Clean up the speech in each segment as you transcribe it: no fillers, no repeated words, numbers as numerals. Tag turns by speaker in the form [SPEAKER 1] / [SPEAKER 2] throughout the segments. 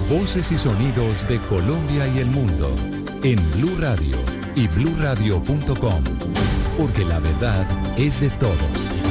[SPEAKER 1] Voces y sonidos de Colombia y el mundo en Blue Radio y bluradio.com, porque la verdad es de todos.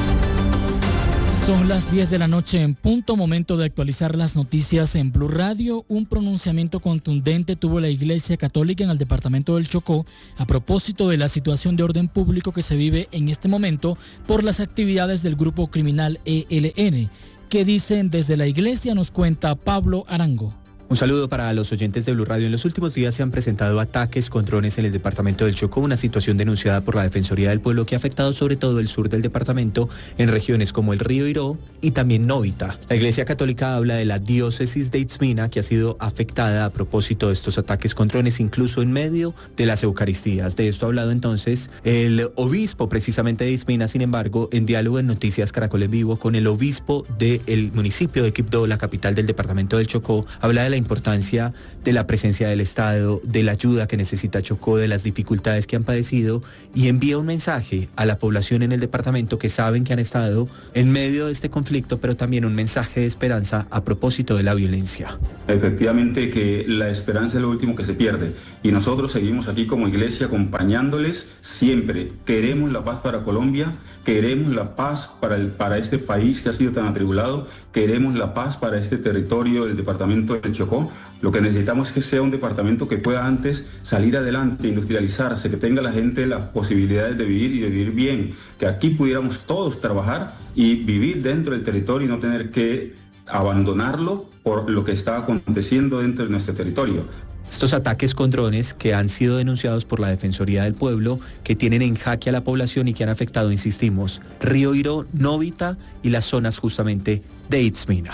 [SPEAKER 2] Son las 10 de la noche en punto, momento de actualizar las noticias en Blue Radio. Un pronunciamiento contundente tuvo la Iglesia Católica en el departamento del Chocó a propósito de la situación de orden público que se vive en este momento por las actividades del grupo criminal ELN. ¿Qué dicen desde la Iglesia? Nos cuenta Pablo Arango.
[SPEAKER 3] Un saludo para los oyentes de Blue Radio. En los últimos días se han presentado ataques con drones en el departamento del Chocó, una situación denunciada por la Defensoría del Pueblo que ha afectado sobre todo el sur del departamento en regiones como el río Iró y también Novita. La Iglesia Católica habla de la diócesis de Itzmina que ha sido afectada a propósito de estos ataques con drones, incluso en medio de las Eucaristías. De esto ha hablado entonces el obispo precisamente de Itzmina. Sin embargo, en diálogo en Noticias Caracol en Vivo con el obispo del municipio de Quibdó, la capital del departamento del Chocó, habla de la importancia de la presencia del Estado, de la ayuda que necesita Chocó, de las dificultades que han padecido, y envía un mensaje a la población en el departamento que saben que han estado en medio de este conflicto, pero también un mensaje de esperanza a propósito de la violencia.
[SPEAKER 4] Efectivamente que la esperanza es lo último que se pierde y nosotros seguimos aquí como iglesia acompañándoles siempre. Queremos la paz para Colombia, queremos la paz para este país que ha sido tan atribulado, queremos la paz para este territorio del departamento del Chocó. Lo que necesitamos es que sea un departamento que pueda antes salir adelante, industrializarse, que tenga la gente las posibilidades de vivir y de vivir bien, que aquí pudiéramos todos trabajar y vivir dentro del territorio y no tener que abandonarlo por lo que está aconteciendo dentro de nuestro territorio.
[SPEAKER 3] Estos ataques con drones que han sido denunciados por la Defensoría del Pueblo, que tienen en jaque a la población y que han afectado, insistimos, Río Iró, Novita y las zonas justamente de Itzmina.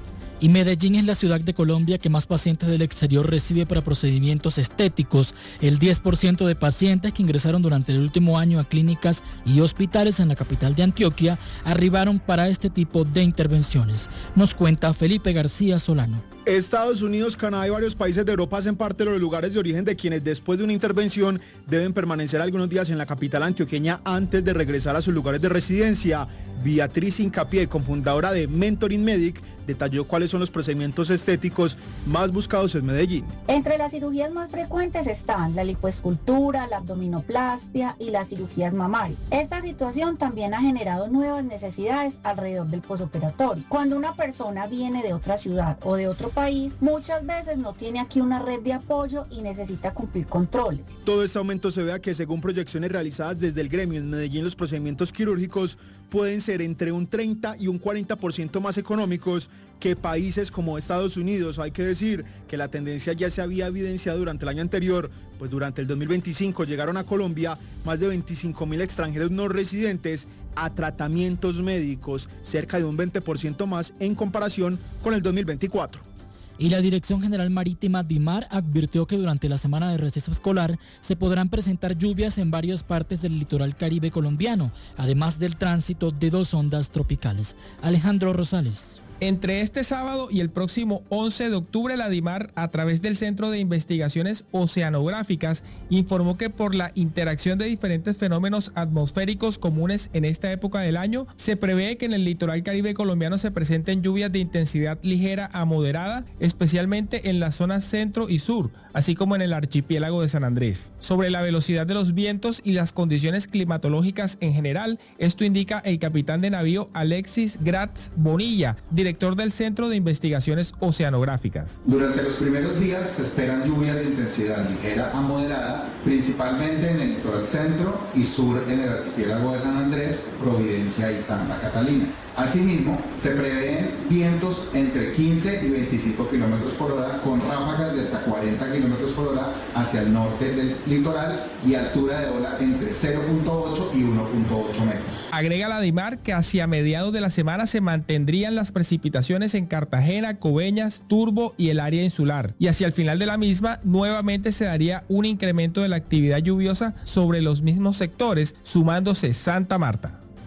[SPEAKER 2] Y Medellín es la ciudad de Colombia que más pacientes del exterior recibe para procedimientos estéticos. El 10% de pacientes que ingresaron durante el último año a clínicas y hospitales en la capital de Antioquia arribaron para este tipo de intervenciones. Nos cuenta Felipe García Solano.
[SPEAKER 5] Estados Unidos, Canadá y varios países de Europa hacen parte de los lugares de origen de quienes después de una intervención deben permanecer algunos días en la capital antioqueña antes de regresar a sus lugares de residencia. Beatriz Incapié, cofundadora de Mentoring Medic, detalló cuáles son los procedimientos estéticos más buscados en Medellín.
[SPEAKER 6] Entre las cirugías más frecuentes están la lipoescultura, la abdominoplastia y las cirugías mamarias. Esta situación también ha generado nuevas necesidades alrededor del posoperatorio. Cuando una persona viene de otra ciudad o de otro país, muchas veces no tiene aquí una red de apoyo y necesita cumplir controles.
[SPEAKER 5] Todo este aumento se ve a que según proyecciones realizadas desde el gremio en Medellín, los procedimientos quirúrgicos pueden ser entre un 30 y un 40% más económicos que países como Estados Unidos. Hay que decir que la tendencia ya se había evidenciado durante el año anterior, pues durante el 2025 llegaron a Colombia más de 25.000 extranjeros no residentes a tratamientos médicos, cerca de un 20% más en comparación con el 2024.
[SPEAKER 2] Y la Dirección General Marítima DIMAR advirtió que durante la semana de receso escolar se podrán presentar lluvias en varias partes del litoral caribe colombiano, además del tránsito de 2 ondas tropicales. Alejandro Rosales.
[SPEAKER 7] Entre este sábado y el próximo 11 de octubre, la DIMAR, a través del Centro de Investigaciones Oceanográficas, informó que por la interacción de diferentes fenómenos atmosféricos comunes en esta época del año, se prevé que en el litoral caribe colombiano se presenten lluvias de intensidad ligera a moderada, especialmente en las zonas centro y sur, así como en el archipiélago de San Andrés. Sobre la velocidad de los vientos y las condiciones climatológicas en general, esto indica el capitán de navío Alexis Gratz Bonilla, director del Centro de Investigaciones Oceanográficas.
[SPEAKER 8] Durante los primeros días se esperan lluvias de intensidad ligera a moderada, principalmente en el litoral centro y sur en el archipiélago de San Andrés, Providencia y Santa Catalina. Asimismo, se prevén vientos entre 15 y 25 km por hora con ráfagas de hasta 40 km por hora hacia el norte del litoral y altura de ola entre 0.8 y 1.8 metros.
[SPEAKER 7] Agrega la DIMAR que hacia mediados de la semana se mantendrían las precipitaciones en Cartagena, Coveñas, Turbo y el área insular. Y hacia el final de la misma, nuevamente se daría un incremento de la actividad lluviosa sobre los mismos sectores, sumándose Santa Marta.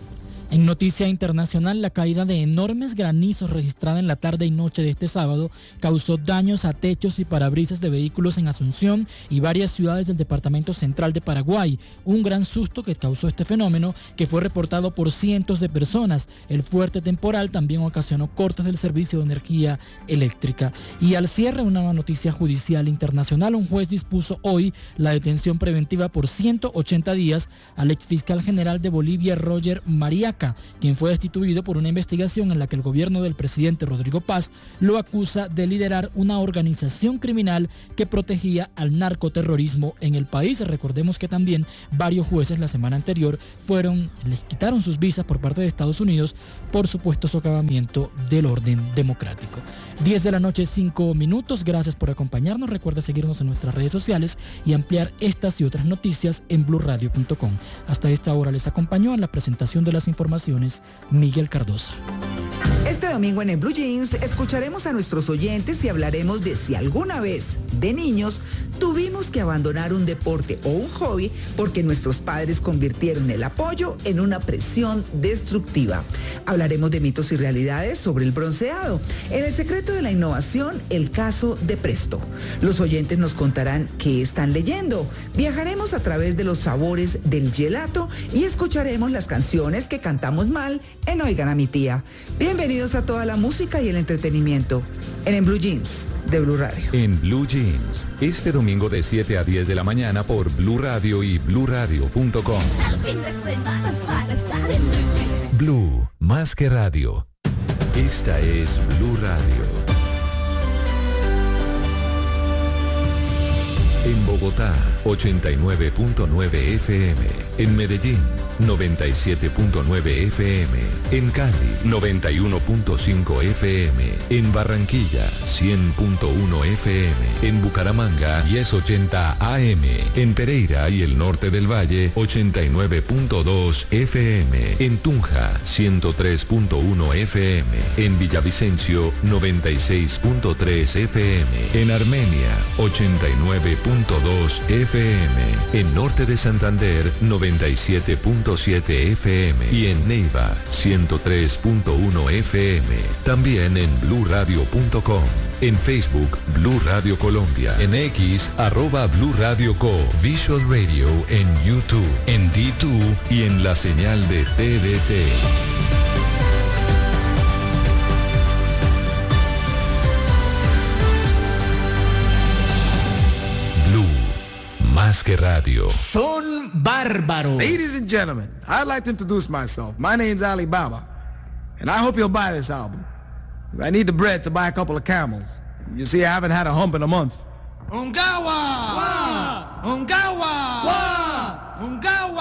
[SPEAKER 2] En noticia internacional, la caída de enormes granizos registrada en la tarde y noche de este sábado causó daños a techos y parabrisas de vehículos en Asunción y varias ciudades del departamento central de Paraguay. Un gran susto que causó este fenómeno, que fue reportado por cientos de personas. El fuerte temporal también ocasionó cortes del servicio de energía eléctrica. Y al cierre, una noticia judicial internacional, un juez dispuso hoy la detención preventiva por 180 días al exfiscal general de Bolivia, Roger Mariaca, quien fue destituido por una investigación en la que el gobierno del presidente Rodrigo Paz lo acusa de liderar una organización criminal que protegía al narcoterrorismo en el país. Recordemos que también varios jueces la semana anterior les quitaron sus visas por parte de Estados Unidos por supuesto socavamiento del orden democrático. 10 de la noche, 5 minutos. Gracias por acompañarnos. Recuerda seguirnos en nuestras redes sociales y ampliar estas y otras noticias en blurradio.com. Hasta esta hora les acompañó en la presentación de las informaciones Miguel Cardosa.
[SPEAKER 9] Este domingo en el Blue Jeans escucharemos a nuestros oyentes y hablaremos de si alguna vez, de niños, tuvimos que abandonar un deporte o un hobby porque nuestros padres convirtieron el apoyo en una presión destructiva. Hablaremos de mitos y realidades sobre el bronceado. En El secreto de la innovación, el caso de Presto. Los oyentes nos contarán qué están leyendo. Viajaremos a través de los sabores del gelato y escucharemos las canciones que cantamos mal en Oigan a mi tía. Bienvenidos a toda la música y el entretenimiento en Blue Jeans de Blue Radio.
[SPEAKER 1] En Blue Jeans, este domingo de 7 a 10 de la mañana por Blue Radio y bluradio.com. Blue, más que radio. Esta es Blue Radio. En Bogotá, 89.9 FM. En Medellín, 97.9 FM. En Cali, 91.5 FM. En Barranquilla, 100.1 FM. En Bucaramanga, 1080 AM. En Pereira y el norte del Valle, 89.2 FM. En Tunja, 103.1 FM. En Villavicencio, 96.3 FM. En Armenia, 89.2 FM. En norte de Santander, 97.7 FM. Y en Neiva, 103.1 FM. También en bluradio.com. En Facebook, Blue Radio Colombia. En X, @Blue Radio Co. Visual Radio en YouTube, en D2 y en la señal de TDT. Más que radio.
[SPEAKER 10] Son bárbaros.
[SPEAKER 11] Ladies and gentlemen, I'd like to introduce myself. My name's Alibaba, and I hope you'll buy this album. I need the bread to buy a couple of camels. You see, I haven't had a hump in a month. Ungawa! Ungawa! Ungawa!